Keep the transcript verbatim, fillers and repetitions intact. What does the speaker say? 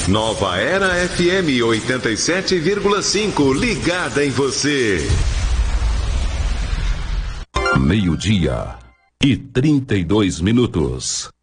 Nova Era F M oitenta e sete vírgula cinco, ligada em você. Meio-dia e trinta e dois minutos.